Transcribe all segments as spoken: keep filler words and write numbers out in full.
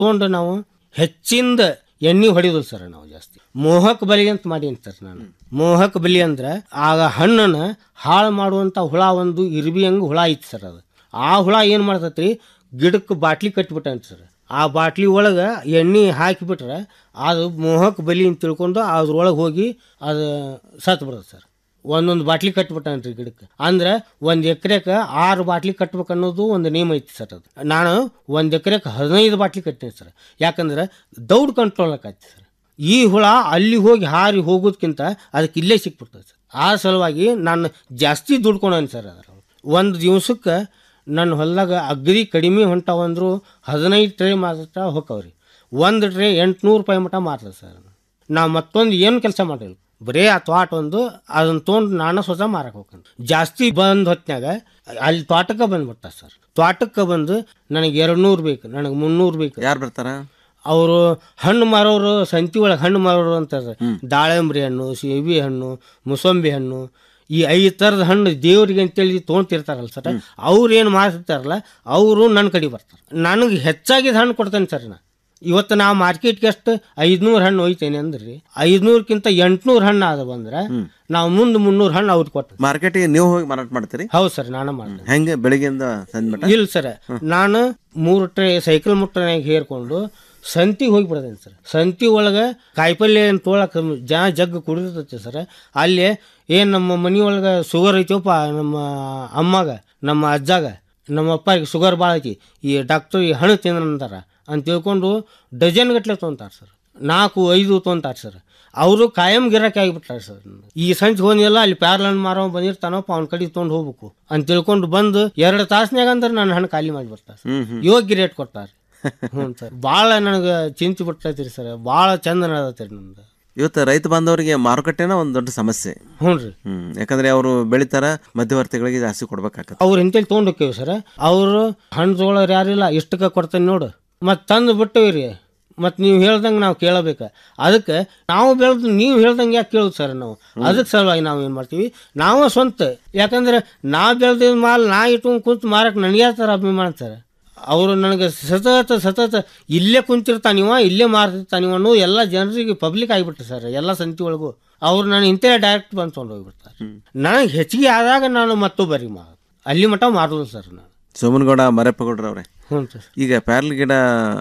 ತೊಗೊಂಡು ನಾವು ಹೆಚ್ಚಿಂದ ಎಣ್ಣೆ ಹೊಡಿಯೋದು ಸರ್. ನಾವು ಜಾಸ್ತಿ ಮೋಹಕ ಬಲಿ ಅಂತ ಮಾಡೀನಿ ಸರ್ ನಾನು. ಮೋಹಕ ಬಲಿ ಅಂದ್ರೆ ಆಗ ಹಣ್ಣನ್ನ ಹಾಳು ಮಾಡುವಂಥ ಹುಳ ಒಂದು ಇರ್ಬಿ ಹಂಗೆ ಹುಳ ಐತಿ ಸರ್. ಅದು ಆ ಹುಳ ಏನು ಮಾಡ್ತೈತ್ರಿ, ಗಿಡಕ್ಕೆ ಬಾಟ್ಲಿ ಕಟ್ಟಿಬಿಟ್ಟಂತ ಸರ್. ಆ ಬಾಟ್ಲಿ ಒಳಗೆ ಎಣ್ಣೆ ಹಾಕಿಬಿಟ್ರೆ ಅದು ಮೋಹಕ ಬಲಿ ಅಂತ ತಿಳ್ಕೊಂಡು ಅದ್ರೊಳಗೆ ಹೋಗಿ ಅದು ಸತ್ತು ಬಿಡ್ತದೆ ಸರ್. ಒಂದೊಂದು ಬಾಟ್ಲಿ ಕಟ್ಬಿಟ್ಟನ್ರಿ ಗಿಡಕ್ಕೆ. ಅಂದ್ರೆ ಒಂದು ಎಕರೆಗೆ ಆರು ಬಾಟ್ಲಿ ಕಟ್ಬೇಕು ಅನ್ನೋದು ಒಂದು ನಿಯಮ ಐತಿ ಸರ್. ಅದು ನಾನು ಒಂದು ಎಕರೆಗೆ ಹದಿನೈದು ಬಾಟ್ಲಿ ಕಟ್ತೀನಿ ಸರ್. ಯಾಕಂದ್ರೆ ದೌಡ್ ಕಂಟ್ರೋಲ್ ಆಕೈತಿ ಸರ್. ಈ ಹುಳ ಅಲ್ಲಿ ಹೋಗಿ ಹಾರಿ ಹೋಗೋದಕ್ಕಿಂತ ಅದಕ್ಕೆ ಇಲ್ಲೇ ಸಿಕ್ಬಿಡ್ತದೆ ಸರ್. ಆ ಸಲುವಾಗಿ ನಾನು ಜಾಸ್ತಿ ದುಡ್ಕೊಂಡೇನೆ ಸರ್. ಅದರ ಒಂದು ದಿವ್ಸಕ್ಕೆ ನನ್ನ ಹೊಲದಾಗ ಅಗ್ರಿ ಕಡಿಮೆ ಹೊಂಟಾವಂದ್ರು ಹದಿನೈದು ಟ್ರೇ ಮಾತ್ರ ಹೋಕ್ಕವ್ರಿ. ಒಂದು ಟ್ರೇ ಎಂಟುನೂರು ರೂಪಾಯಿ ಮಟ್ಟ ಮಾರ್ತದೆ ಸರ್. ನಾವು ಮತ್ತೊಂದು ಏನು ಕೆಲಸ ಮಾಡಿಲ್ಲ, ಬರೀ ಆ ತೋಟ ಒಂದು ಅದನ್ನು ತೊಗೊಂಡು ನಾನು ಸ್ವತಃ ಮಾರಕ್ಕೆ ಹೋಗ್ತೀನಿ. ಜಾಸ್ತಿ ಬಂದು ಹೊತ್ನಾಗ ಅಲ್ಲಿ ತೋಟಕ್ಕೆ ಬಂದ್ಬಿಡ್ತಾರೆ ಸರ್. ತೋಟಕ್ಕೆ ಬಂದು ನನಗೆ ಎರಡು ನೂರು ಬೇಕು, ನನಗೆ ಮುನ್ನೂರು ಬೇಕು. ಯಾರು ಬರ್ತಾರ? ಅವರು ಹಣ್ಣು ಮಾರೋರು, ಸಂತಿ ಒಳಗೆ ಹಣ್ಣು ಮಾರೋರು ಅಂತಾರೆ. ದಾಳಿಂಬ್ರಿ ಹಣ್ಣು, ಸೇಬಿ ಹಣ್ಣು, ಮುಸಂಬಿ ಹಣ್ಣು, ಈ ಐದು ಥರದ ಹಣ್ಣು ದೇವ್ರಿಗೆ ಅಂತೇಳಿ ತೊಗೊಂತಿರ್ತಾರಲ್ಲ ಸರ್. ಅವ್ರು ಏನು ಮಾರ್ತಿರ್ತಾರಲ್ಲ ಅವರು ನನ್ನ ಕಡೆ ಬರ್ತಾರೆ. ನನಗೆ ಹೆಚ್ಚಾಗಿದ್ದು ಹಣ್ಣು ಕೊಡ್ತೇನೆ ಸರ್. ನಾ ಇವತ್ತು ನಾವು ಮಾರ್ಕೆಟ್ಗೆ ಎಷ್ಟು ಐದುನೂರು ಹಣ್ಣು ಒಯ್ತೇನೆ ಅಂದ್ರಿ, ಐದುನೂರಕ್ಕಿಂತ ಎಂಟುನೂರು ಹಣ್ಣು ಆದ ಬಂದ್ರೆ ನಾವು ಮುಂದೆ ಮುನ್ನೂರು ಹಣ್ಣು ಅವ್ರಿಗೆ ಕೊಟ್ಟು ಮಾರ್ಕೆಟಿಗೆ ನೀವು ಹೋಗಿ ಮಾರಾಟ ಮಾಡ್ತೀರಿ? ಹೌದು ಸರ್, ನಾನು ಮಾಡ್ತೀನಿ. ಹೆಂಗೆ ಬೆಳಿಗ್ಗೆಯಿಂದ ಸಂಜೆ? ಇಲ್ಲ ಸರ್, ನಾನು ಮೂರು ಟ್ರೇ ಸೈಕಲ್ ಮುಟ್ಟನಾಗ ಹೇರ್ಕೊಂಡು ಸಂತಿಗೆ ಹೋಗಿ ಬಿಡ್ತೇನೆ ಸರ್. ಸಂತಿ ಒಳಗೆ ಕಾಯಿಪಲ್ಯ ಏನು ತೊಗೊಳಕ್ಕೆ ಜನ ಜಗ್ಗು ಕುಡಿರ್ತೈತೆ ಸರ್. ಅಲ್ಲಿ ಏನು ನಮ್ಮ ಮನೆಯೊಳಗೆ ಶುಗರ್ ಐತಿವಪ್ಪ, ನಮ್ಮ ಅಮ್ಮಗೆ, ನಮ್ಮ ಅಜ್ಜಾಗ, ನಮ್ಮ ಅಪ್ಪಗೆ ಶುಗರ್ ಭಾಳ ಐತಿ, ಈ ಡಾಕ್ಟರ್ ಈ ಹಣ್ಣು ತಿಂದಂತಾರ ಅಂತ ತಿಳ್ಕೊಂಡು ಡಜನ್ ಗಟ್ಲೆ ತೊಗೊಂತಾರೆ ಸರ್. ನಾಲ್ಕು ಐದು ತೊಗೊಂತಾರೆ ಸರ್. ಅವರು ಕಾಯಂ ಗಿರಾಕಿ ಆಗಿಬಿಟ್ಟಾರೆ ಸರ್. ಈ ಸಂಜೆ ಹೋಗಿಲ್ಲ ಅಲ್ಲಿ ಪ್ಯಾರ್ಲನ್ ಮಾರೋ ಬಂದಿರ್ತಾನಪ್ಪ, ಅವ್ನ ಕಡೆ ತೊಗೊಂಡು ಹೋಗ್ಬೇಕು ಅಂತ ತಿಳ್ಕೊಂಡು ಬಂದು ಎರಡು ತಾಸ್ನಾಗ ಅಂದ್ರೆ ನನ್ನ ಹಣ್ಣು ಖಾಲಿ ಮಾಡಿಬಿಡ್ತಾರೆ ಸರ್. ಯೋಗ್ಯ ರೇಟ್ ಕೊಡ್ತಾರೆ. ಹ್ಞೂ ಸರ್, ಭಾಳ ನನಗೆ ಚಿಂತೆ ಬಿಟ್ಟೈತಿ ಸರ್. ಭಾಳ ಚಂದ ನಡದೈತಿ ನಮ್ದು. ಇವತ್ತು ರೈತ ಬಾಂಧವರಿಗೆ ಮಾರುಕಟ್ಟೆನ ಒಂದು ದೊಡ್ಡ ಸಮಸ್ಯೆ. ಹ್ಞೂ ರೀ. ಹ್ಮ್ ಯಾಕಂದ್ರೆ ಅವರು ಬೆಳಿತಾರ, ಮಧ್ಯವರ್ತಿಗಳಿಗೆ ಜಾಸ್ತಿ ಕೊಡ್ಬೇಕಾಗತ್ತೆ. ಅವ್ರು ಇಂತೇಳಿ ತೊಗೊಂಡು ಹೋಗ್ತೇವೆ ಸರ್. ಅವರು ಹಣ್ಣು ತೊಗೊಳೋರು ಯಾರಿಲ್ಲ, ಇಷ್ಟಕ್ಕೆ ಕೊಡ್ತೇನೆ ನೋಡು ಮತ್ತು ತಂದು ಬಿಟ್ಟವಿ ರೀ. ಮತ್ತು ನೀವು ಹೇಳ್ದಂಗೆ ನಾವು ಕೇಳಬೇಕು. ಅದಕ್ಕೆ ನಾವು ಬೆಳೆದು ನೀವು ಹೇಳ್ದಂಗೆ ಯಾಕೆ ಕೇಳೋದು ಸರ್ ನಾವು? ಅದಕ್ಕೆ ಸಲುವಾಗಿ ನಾವು ಏನು ಮಾಡ್ತೀವಿ, ನಾವು ಸ್ವಂತ. ಯಾಕಂದ್ರೆ ನಾ ಬೆಳೆದ ಮಾಲ್ ನಾ ಇಟ್ಕೊಂಡು ಕುಂತು ಮಾರಕ್ಕೆ ನನಗೆ ಯಾವ ಥರ ಅಭಿಮಾನ ಸರ್. ಅವರು ನನಗೆ ಸತತ ಸತತ ಇಲ್ಲೇ ಕುಂತಿರ್ತಾನಿವ, ಇಲ್ಲೇ ಮಾರ್ತಿರ್ತಾನಿವ ಅನ್ನೋ ಎಲ್ಲ ಜನರಿಗೆ ಪಬ್ಲಿಕ್ ಆಗಿಬಿಟ್ರೆ ಸರ್. ಎಲ್ಲ ಸಂತಿ ಒಳಗೂ ಅವ್ರು ನಾನು ಇಂಥೇ ಡೈರೆಕ್ಟ್ ಬಂದು ತೊಗೊಂಡು ಹೋಗ್ಬಿಡ್ತಾರೆ. ನನಗೆ ಹೆಚ್ಚಿಗೆ ಆದಾಗ ನಾನು ಮತ್ತೊಬ್ಬರಿಗೆ ಮಾರೋದು, ಅಲ್ಲಿ ಮಟ್ಟ ಮಾರೋದು ಸರ್ ನಾನು. ಸೋಮನಗೌಡ ಮರೆಪ್ಪಗೌಡ್ರ ಅವರೇ, ಹ್ಞೂ ಸರ್. ಈಗ ಪ್ಯಾರ್ಲ್ ಗಿಡ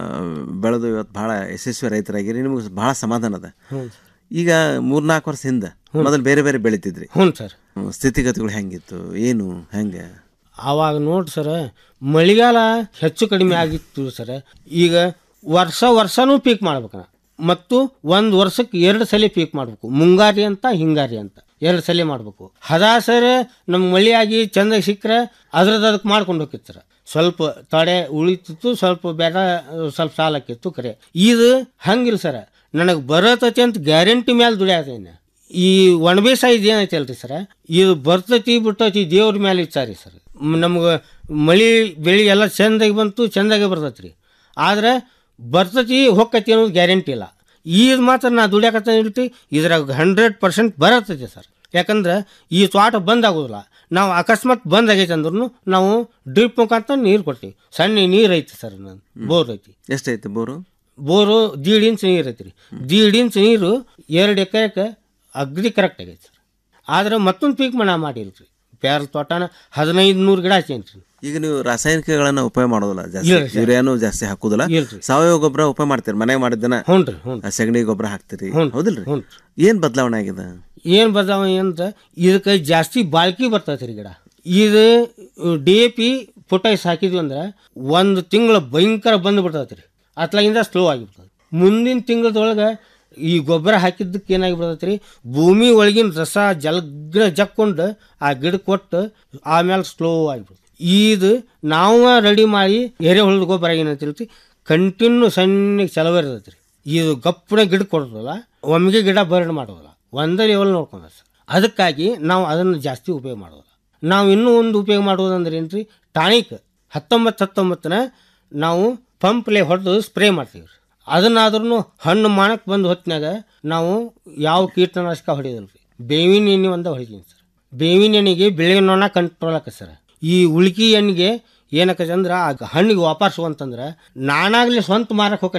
ಬೆಳೆದು ಇವತ್ತು ಭಾಳ ಯಶಸ್ವಿ ರೈತರಾಗಿರಿ, ನಿಮ್ಗೆ ಭಾಳ ಸಮಾಧಾನ ಅದ. ಈಗ ಮೂರ್ನಾಲ್ಕು ವರ್ಷ ಹಿಂದೆ ಮೊದಲು ಬೇರೆ ಬೇರೆ ಬೆಳಿತಿದ್ರಿ. ಹ್ಞೂ ಸರ್. ಸ್ಥಿತಿಗತಿಗಳು ಹೆಂಗಿತ್ತು, ಏನು ಹೆಂಗೆ? ಆವಾಗ ನೋಡಿ ಸರ್, ಮಳೆಗಾಲ ಹೆಚ್ಚು ಕಡಿಮೆ ಆಗಿತ್ತು ಸರ್. ಈಗ ವರ್ಷ ವರ್ಷನೂ ಪೀಕ್ ಮಾಡ್ಬೇಕು ಮತ್ತು ಒಂದು ವರ್ಷಕ್ಕೆ ಎರಡು ಸಲ ಪೀಕ್ ಮಾಡಬೇಕು. ಮುಂಗಾರಿ ಅಂತ ಹಿಂಗಾರಿ ಅಂತ ಎರಡು ಸಲ ಮಾಡಬೇಕು. ಹದಾಸರ ನಮ್ಮ ಮಳೆಯಾಗಿ ಚಂದ ಸಿಕ್ಕರೆ ಅದ್ರದ್ದು ಅದಕ್ಕೆ ಮಾಡ್ಕೊಂಡು ಹೋಗಿತ್ತು ಸರ್. ಸ್ವಲ್ಪ ತಡೆ ಉಳಿತಿತ್ತು, ಸ್ವಲ್ಪ ಬೇಡ, ಸ್ವಲ್ಪ ಸಾಲ ಆಕಿತ್ತು ಕರೆ. ಇದು ಹಂಗಿಲ್ಲ ಸರ್. ನನಗೆ ಬರತೈತಿ ಅಂತ ಗ್ಯಾರಂಟಿ ಮೇಲೆ ದುಡಿಯಾತೇನೆ. ಈ ಒಣಬೇಸಾಯ ಏನೈತಿ ಅಲ್ರಿ ಸರ್, ಇದು ಬರ್ತೈತಿ ಬಿಟ್ಟೈತಿ ದೇವ್ರ ಮೇಲೆ ಇಚ್ಚಾರಿ ಸರ್. ನಮ್ಗೆ ಮಳೆ ಬೆಳೆ ಎಲ್ಲ ಚೆಂದಾಗಿ ಬಂತು, ಚೆಂದಾಗೆ ಬರ್ತೈತಿ ರೀ. ಆದರೆ ಬರ್ತೈತಿ ಹೊಕ್ಕೈತಿ ಅನ್ನೋದು ಗ್ಯಾರಂಟಿ ಇಲ್ಲ. ಈಗ ಮಾತ್ರ ನಾ ದುಡಿಯಾಕತ್ತ ಇರ್ತಿ ಇದ್ರಾಗ ಹಂಡ್ರೆಡ್ ಪರ್ಸೆಂಟ್ ಬರತ್ತೈತಿ ಸರ್. ಯಾಕಂದ್ರೆ ಈ ತೋಟ ಬಂದ್ ಆಗೋದಿಲ್ಲ. ನಾವು ಅಕಸ್ಮಾತ್ ಬಂದ್ ಆಗೈತೆ ಅಂದ್ರೂ ನಾವು ಡ್ರಿಪ್ ಮುಖಾಂತರ ನೀರು ಕೊಡ್ತೀವಿ. ಸಣ್ಣ ನೀರು ಐತಿ ಸರ್, ನಾನು ಬೋರ್ ಐತಿ. ಎಷ್ಟೈತಿ ಬೋರು? ಬೋರು ದೀಡ್ ಇಂಚ್ ನೀರು ಐತಿ ರೀ. ದೀಡ್ ಇಂಚ್ ನೀರು ಎರಡು ಎಕರೆಗೆ ಅಗ್ದಿ ಕರೆಕ್ಟ್ ಆಗೈತೆ ಸರ್. ಆದ್ರೆ ಮತ್ತೊಂದು ಪೀಕ್ ಮನ ಮಾಡಿಲ್ಲ ರೀ. ಪ್ಯಾರ್ಲ ತೋಟನ ಹದಿನೈದು ನೂರು ಗಿಡ ಹಚ್ಚೇನಿ ರೀ. ಈಗ ನೀವು ರಾಸಾಯನಿಕಗಳನ್ನ ಉಪಯೋಗ ಮಾಡೋದಿಲ್ಲ ಜಾಸ್ತಿ, ಯೂರಿಯಾನು ಜಾಸ್ತಿ ಹಾಕುದಿಲ್ಲ, ಸಾವಯವ ಗೊಬ್ಬರ ಉಪಯೋಗ ಮಾಡ್ತೀರಿ ಮನೆಗೆ ಮಾಡಿದ್ದನ? ಹ್ಞೂ ರೀ. ಹ್ಞೂ, ಸಗಣಿ ಗೊಬ್ಬರ ಹಾಕ್ತೀರಿ, ಹೌದಿಲ್ರಿ? ಏನ್ ಬದಲಾವಣೆ ಆಗಿದೆ? ಏನ್ ಬದಲಾವಣೆ ಅಂತ, ಇದಕ್ಕೆ ಜಾಸ್ತಿ ಬಾಳ್ಕಿ ಬರ್ತೈತೆ ರೀ ಗಿಡ. ಇದು ಡಿ ಎ ಪಿ ಪೊಟ್ಯಾಸ್ ಹಾಕಿದ್ವಿ ಅಂದ್ರೆ ಒಂದು ತಿಂಗಳು ಭಯಂಕರ ಬಂದು ಬಿಡ್ತೈತೆ ರೀ. ಅತ್ಲಾಗಿಂದ ಸ್ಲೋ ಆಗಿಬಿಡ್ತದೆ. ಮುಂದಿನ ತಿಂಗಳದೊಳಗೆ ಈ ಗೊಬ್ಬರ ಹಾಕಿದ್ದಕ್ಕೆ ಏನಾಗಿ ಬಿಡ್ತೈತೆ ರೀ, ಭೂಮಿ ಒಳಗಿನ ರಸ ಜಲ್ಗ ಜಕ್ಕೊಂಡು ಆ ಗಿಡ ಕೊಟ್ಟು ಆಮೇಲೆ ಸ್ಲೋ ಆಗಿಬಿಡ್ತದೆ. ಇದು ನಾವು ರೆಡಿ ಮಾಡಿ ಎರೆಹುಳದ ಗೊಬ್ಬರ ಏನಂತ ಕಂಟಿನ್ಯೂ ಸಣ್ಣಗೆ ಚಲವ ಇರ್ತೈತೆ ರೀ. ಇದು ಗಪ್ಪನ ಗಿಡ ಕೊಡೋದಲ್ಲ, ಒಮ್ಮೆಗೆ ಗಿಡ ಬರ್ಡ್ ಮಾಡೋದಿಲ್ಲ, ಒಂದೇ ಲೆವೆಲ್ ನೋಡ್ಕೊಂಡ ಸರ್. ಅದಕ್ಕಾಗಿ ನಾವು ಅದನ್ನು ಜಾಸ್ತಿ ಉಪಯೋಗ ಮಾಡೋದಿಲ್ಲ. ನಾವು ಇನ್ನೂ ಒಂದು ಉಪಯೋಗ ಮಾಡೋದಂದ್ರೆ ಏನು ರೀ, ಟಾನಿಕ್ ಹತ್ತೊಂಬತ್ತು ಹತ್ತೊಂಬತ್ತನ ನಾವು ಪಂಪ್ಲೆ ಹೊಡೆದು ಸ್ಪ್ರೇ ಮಾಡ್ತೀವಿ ರೀ. ಅದನ್ನಾದ್ರೂ ಹಣ್ಣು ಮಾಡಕ್ಕೆ ಬಂದು ಹೊತ್ತಿನಾಗ ನಾವು ಯಾವ ಕೀಟನಾಶಕ ಹೊಡೆಯೋದಿಲ್ಲ ರೀ. ಬೇವಿನ ಎಣ್ಣೆ ಒಂದ ಹೊಡಿತೀನಿ ಸರ್. ಬೇವಿನ ಎಣ್ಣೆಗೆ ಬೆಳೆ ನೊಣ ಕಂಟ್ರೋಲ್ ಆಕ ಸರ್. ಈ ಉಳ್ಕಿ ಎಣ್ಣೆಗೆ ಏನಕ್ಕೆ ಅಂದ್ರೆ ಆ ಹಣ್ಣಿಗೆ ವಾಪಸ್ಸು ಅಂತಂದ್ರೆ ನಾನಾಗ್ಲಿ ಸ್ವಂತ ಮಾರಕ್ ಹೋಗ